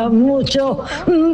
mucho,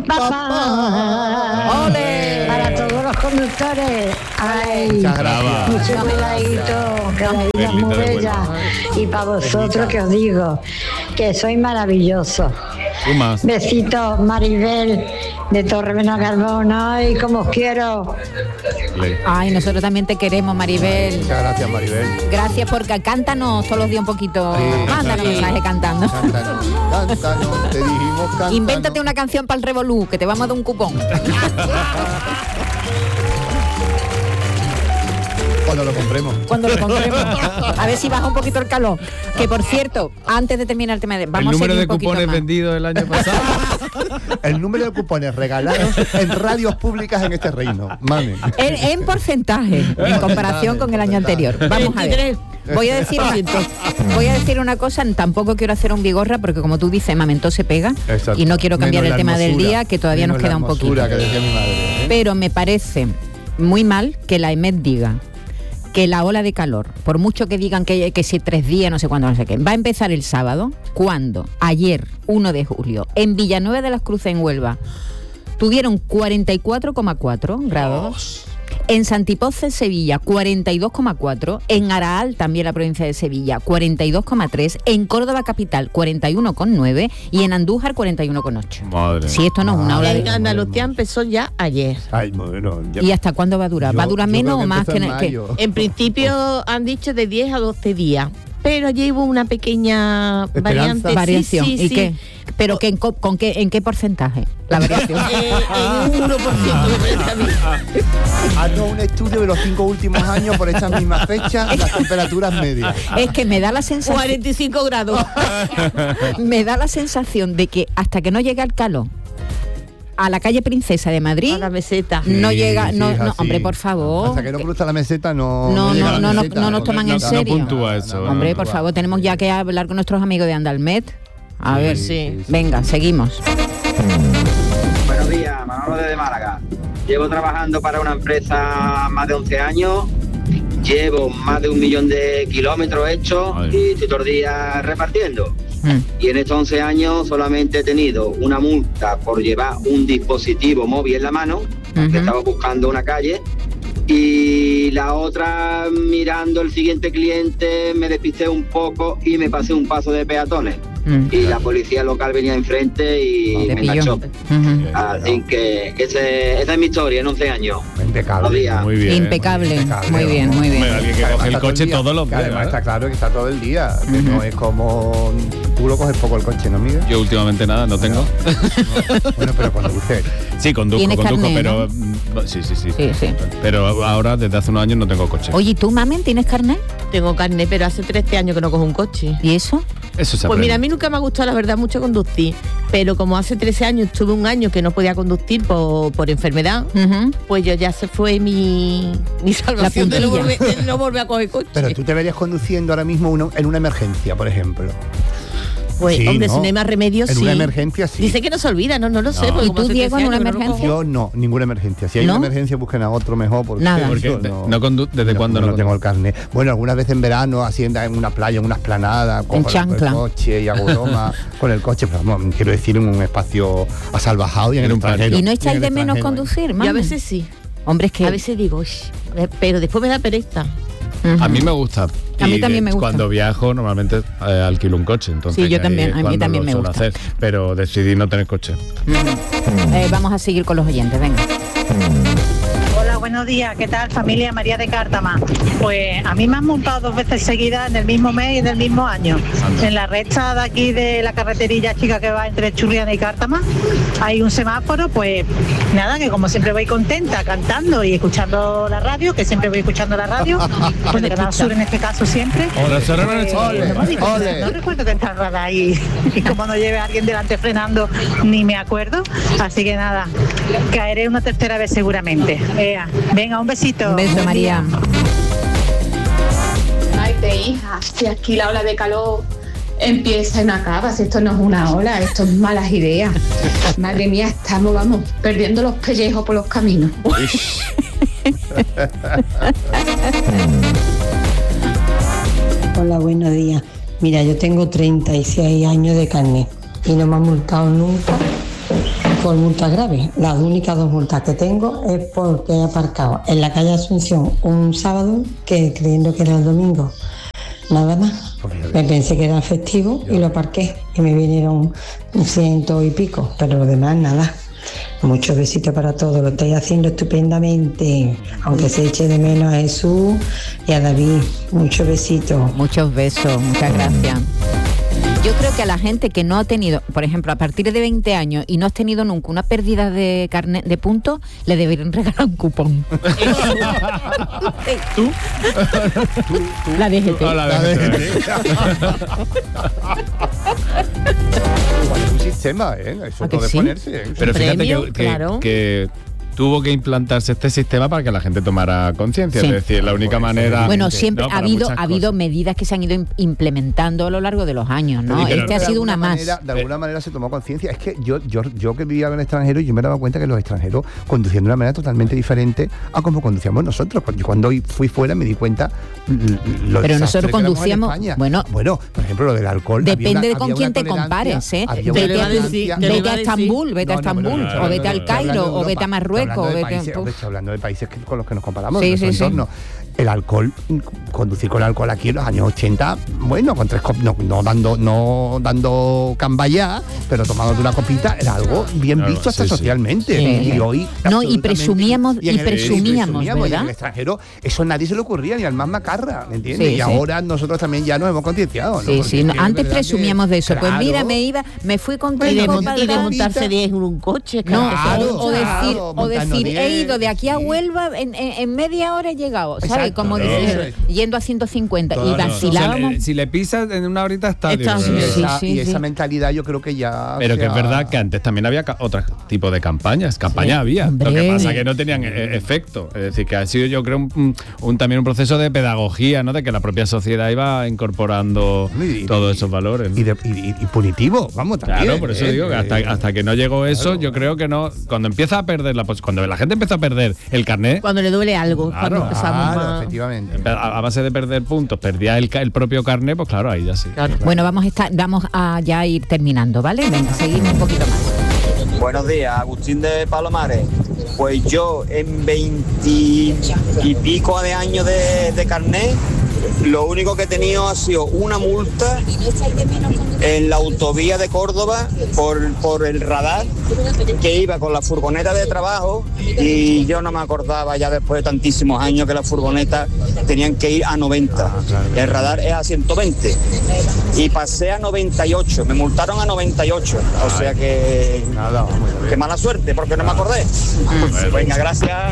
papá. ¡Ole! Para todos los conductores. Ay, mucho cuidadito, que la vida es muy bella. Y para vosotros que os digo, que sois maravillosos. Besitos, Maribel, de Torremena-Carbón. Ay, como os quiero. Ay, nosotros también te queremos, Maribel. Muchas gracias, Maribel. Gracias, porque cántanos todos los días un poquito. Mándanos mensaje cantando. Cántanos, te dijimos cántanos. Invéntate una canción para el Revolú, que te vamos a dar un cupón. Cuando lo compremos. Cuando lo compremos. A ver si baja un poquito el calor. Que por cierto, antes de terminar el tema, vamos el número a seguir de un poquito cupones más. vendidos el año pasado. El número de cupones regalados en radios públicas en este reino. Mami. En porcentaje, en comparación con el año anterior. Vamos a ver. Voy a decir una cosa, tampoco quiero hacer un bigorra, porque como tú dices, Mamentó se pega. Exacto. Y no quiero cambiar Menos el tema la del hermosura. día, que todavía nos Menos queda la un poquito. hermosura que decía mi madre, ¿eh? Pero me parece muy mal que la EMET diga que la ola de calor, por mucho que digan que si 3 días, no sé cuándo, no sé qué, va a empezar el sábado, cuando ayer, 1 de julio, en Villanueva de las Cruces, en Huelva, tuvieron 44,4 grados. En Santiponce, Sevilla, 42,4. En Araal, también la provincia de Sevilla, 42,3. En Córdoba capital, 41,9. Y en Andújar, 41,8. Madre. Si esto no es una ola En de... Andalucía empezó ya ayer. Ay, bueno, ¿Y hasta cuándo va a durar? ¿Va a durar menos o más que En principio han dicho de 10 a 12 días. Pero ayer hubo una pequeña variante. Variación. Sí, ¿Y sí. qué? ¿Pero que en qué porcentaje la variación? En un 1% me parece a mí. Haznos un estudio de los 5 últimos años por estas mismas fechas, las temperaturas medias. Es que me da la sensación... 45 grados. Me da la sensación de que hasta que no llegue el calor a la calle Princesa de Madrid, a la meseta, no llega, sí, no, es no, así. hombre, por favor. Hasta que no cruza la meseta no No llega la nos meseta, toman en No serio. puntúa eso. Hombre, por favor, tenemos ya que hablar con nuestros amigos de Andalmet. A ver, sí. Venga, seguimos. Buenos días, Manolo desde Málaga. Llevo trabajando para una empresa más de 11 años, llevo más de 1 millón de kilómetros hechos y estoy todo el día repartiendo. Y en estos 11 años solamente he tenido una multa por llevar un dispositivo móvil en la mano, que estaba buscando una calle, y la otra, mirando el siguiente cliente, me despisté un poco y me pasé un paso de peatones. Y la policía local venía enfrente y me enganchó. Así que esa es mi historia en 11 años. Impecable. Muy bien. Impecable. Muy bien, muy bien. Hombre, alguien que coge el coche todos los días. Además está claro que está todo el día. Que no es como... Tú lo coges poco el coche, ¿no, Miguel? Yo últimamente nada, no tengo. Bueno, pero cuando usted... Sí, conduzco, ¿Tienes carné, pero... Sí. Pero ahora, desde hace unos años, no tengo coche. Oye, ¿tú, Mamen, tienes carnet? Tengo carnet, pero hace 13 años que no cojo un coche. ¿Y eso? Eso se Pues aprende. mira, a mí nunca me ha gustado, la verdad, mucho conducir. Pero como hace 13 años estuve un año que no podía conducir por enfermedad, pues yo ya se fue mi salvación de no volver a coger coche. Pero tú te verías conduciendo ahora mismo en una emergencia, por ejemplo. Pues, Sí, hombre, ¿no? si no hay más remedio, En sí. una emergencia, sí. Dice que no se olvida, no lo sé. porque ¿Y como tú, hace Diego, 13 en una años que no lo emergencia? cojo. Yo no, ninguna emergencia. Si hay ¿No? una emergencia, busquen a otro mejor. Porque Nada. Porque yo ¿desde cuándo no tengo el carnet? Bueno, algunas veces en verano, así en una playa, en una esplanada, cojo el chancla. coche y hago broma con el coche, pero vamos, quiero decir, en un espacio asalvajado y en el extranjero. ¿Y no echáis En de el menos extranjero, conducir, Yo a Mamen? veces sí. Hombre, es que... A veces digo, "Ush", pero después me da pereza. A mí me gusta. A mí Y también me gusta. Cuando viajo, normalmente alquilo un coche. Entonces, Sí, yo ahí también, es a mí cuando también lo me suelo gusta. hacer, pero decidí no tener coche. Vamos a seguir con los oyentes, venga. Hola, buenos días. ¿Qué tal, familia María de Cártama? Pues a mí me han multado 2 veces seguidas en el mismo mes y en el mismo año. En la recta de aquí de la carreterilla chica que va entre Churriana y Cártama hay un semáforo, pues nada, que como siempre voy contenta cantando y escuchando la radio, que siempre voy escuchando la radio, pues de Canal Sur en este caso siempre. Hola, Serena, No recuerdo que está rara ahí y como no lleve a alguien delante frenando ni me acuerdo, así que nada, caeré una tercera vez seguramente. Venga, un besito. Un beso, María. Maite, hija, si aquí la ola de calor empieza y no acaba, si esto no es una ola, esto es malas ideas. Madre mía, vamos, perdiendo los pellejos por los caminos. Hola, buenos días. Mira, yo tengo 36 años de carnet y no me han multado nunca por multas graves. Las únicas 2 multas que tengo es porque he aparcado en la calle Asunción un sábado que creyendo que era el domingo. Nada más. Me pensé que era festivo y lo aparqué y me vinieron 100 y pico, pero lo demás nada. Muchos besitos para todos, lo estáis haciendo estupendamente, aunque se eche de menos a Jesús y a David. Muchos besitos. Muchos besos, muchas gracias. Yo creo que a la gente que no ha tenido, por ejemplo, a partir de 20 años y no has tenido nunca una pérdida de carnet de puntos, le deberían regalar un cupón. ¿Tú? La DGT. La DGT. Igual es un sistema, eso puede ponerse. Pero fíjate premio, claro. que tuvo que implantarse este sistema para que la gente tomara conciencia. Sí. Es decir, la única manera... Bueno, siempre ha habido medidas que se han ido implementando a lo largo de los años, ¿no? Sí, ha sido una más. De alguna manera se tomó conciencia. Es que yo que vivía en el extranjero, yo me daba cuenta que los extranjeros conducían de una manera totalmente diferente a como conducíamos nosotros. Cuando fui fuera me di cuenta... Pero nosotros conducíamos... Bueno, por ejemplo, lo del alcohol... Depende de con quién te compares, ¿eh? Vete a Estambul, o vete al Cairo, o vete a Marruecos. Hablando de países con los que nos comparamos, en nuestro entorno. El alcohol, conducir con alcohol aquí en los años 80, bueno, con 3 copas, no dando cambaya, pero tomándote una copita, era algo bien visto hasta socialmente. Sí. Y hoy... No, y presumíamos, ¿verdad? Y en el extranjero, eso a nadie se le ocurría, ni al más macarra, ¿me entiendes? Y ahora nosotros también ya nos hemos concienciado, ¿no? Sí. Antes presumíamos de eso. Claro. Pues mira, me fui con 3 copas y de montarse 10 en un coche. O decir, he ido de aquí a Huelva, en media hora he llegado, ¿sabes? Como decir, yendo a 150 y vacilábamos. O sea, si le pisas en una horita está y esa mentalidad yo creo que ya... Pero que es verdad que antes también había otro tipo de campañas. Había. Hombre. Lo que pasa es que no tenían efecto. Es decir, que ha sido, yo creo, también un proceso de pedagogía, ¿no? De que la propia sociedad iba incorporando todos esos valores, ¿no? Y punitivo, vamos, también. Claro, por eso digo que hasta que no llegó eso, yo creo que no... Cuando empieza a perder cuando la gente empieza a perder el carnet... Cuando le duele algo, cuando empezamos más... Efectivamente. A base de perder puntos, perdía el propio carnet, pues claro, ahí ya sí. Claro. Bueno, vamos a ya ir terminando, ¿vale? Venga, seguimos un poquito más. Buenos días, Agustín de Palomares. Pues yo en 20 y pico de años de carnet, lo único que he tenido ha sido una multa en la autovía de Córdoba por el radar, que iba con la furgoneta de trabajo y yo no me acordaba ya después de tantísimos años que las furgonetas tenían que ir a 90. El radar es a 120 y pasé a 98, me multaron a 98, o sea que qué mala suerte porque no me acordé. Venga, gracias.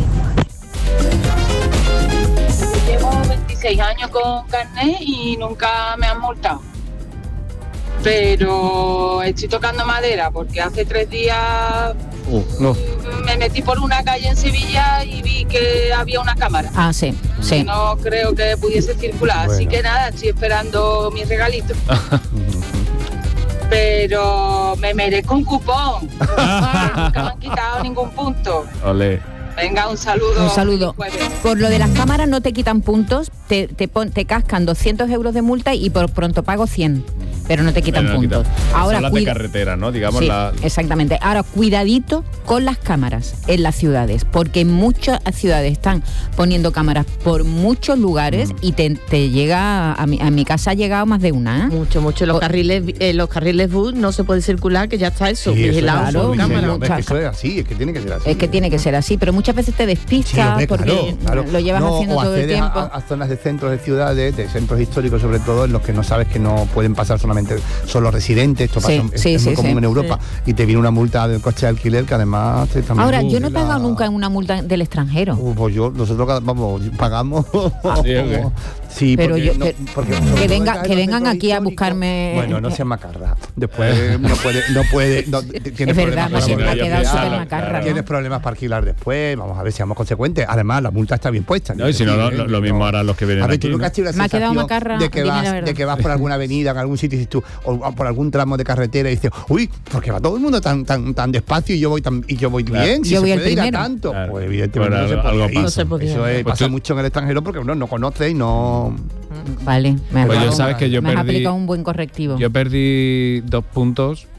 Llevo 26 años con carnet y nunca me han multado. Pero estoy tocando madera porque hace 3 días me metí por una calle en Sevilla y vi que había una cámara. Ah, sí. No creo que pudiese circular, así que nada, estoy esperando mi regalito. Pero me merezco un cupón. Nunca me han quitado ningún punto. Olé. Venga, un saludo. Un saludo. Por lo de las cámaras no te quitan puntos, te cascan 200 euros de multa y por pronto pago 100. Pero no te quitan puntos. Ahora son las de carretera, ¿no? Digamos exactamente. Ahora, cuidadito con las cámaras en las ciudades, porque muchas ciudades están poniendo cámaras por muchos lugares y te llega, a mi casa ha llegado más de una. Mucho. Los carriles bus no se puede circular, que ya está eso, vigilado. Es que eso es así, es que tiene que ser así. Es que tiene que ser así, pero muchas veces te despistas porque lo llevas haciendo todo el tiempo. A zonas de centros de ciudades, de centros históricos sobre todo, en los que no sabes que no pueden pasar solamente solo residentes, esto pasa, es muy común en Europa, y te viene una multa del coche de alquiler que además también... Ahora, yo no he pagado nunca una multa del extranjero. Pues nosotros pagamos. Sí, pero que vengan aquí a buscarme. Bueno, no seas macarra. Después no puede. Es verdad, me ha quedado súper macarra. Tienes problemas para alquilar después. Vamos a ver, seamos consecuentes. Además, la multa está bien puesta. No, y si no, lo mismo harán los que vienen aquí. Tú nunca has tenido la sensación de que vas por alguna avenida, en algún sitio, y dices tú, o por algún tramo de carretera, y dices, uy, porque va todo el mundo tan despacio y yo voy bien. Si yo voy se el puede ir primero. a tanto. Pues evidentemente no se puede ir. Eso pasa mucho en el extranjero porque uno no conoce y no... Vale, me has aplicado un buen correctivo. Yo perdí 2 puntos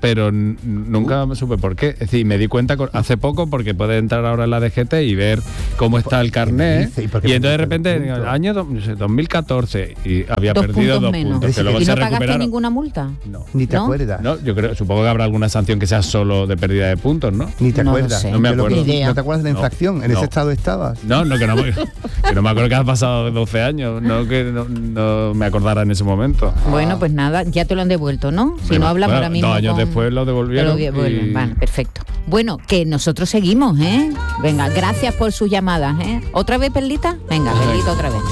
pero nunca me supe por qué. Es decir, me di cuenta hace poco porque puedes entrar ahora en la DGT y ver cómo está el carnet. Y entonces de repente, en el año 2014, y había perdido 2 puntos. Que luego ¿y no pagaste ninguna multa? No. Ni te acuerdas. No, yo creo, supongo que habrá alguna sanción que sea solo de pérdida de puntos, ¿no? Ni te acuerdas. No me acuerdo. ¿No te acuerdas de la infracción? ¿En ese estado estabas? No, que no me acuerdo que han pasado 12 años, que no me acordara en ese momento. Bueno, pues nada, ya te lo han devuelto, ¿no? Si no hablamos ahora mismo 2 años después lo devolvieron. Vale, perfecto. Bueno, que nosotros seguimos, ¿eh? Venga, gracias por sus llamadas, ¿eh? ¿Otra vez, Perlita? Venga, Perlita, otra vez.